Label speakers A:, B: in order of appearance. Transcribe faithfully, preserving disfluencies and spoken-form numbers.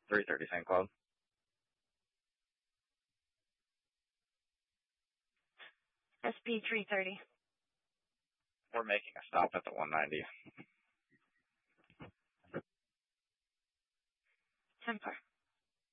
A: three thirty Saint Cloud.
B: S P three thirty.
A: We're making a stop at the one ninety.
B: ten four.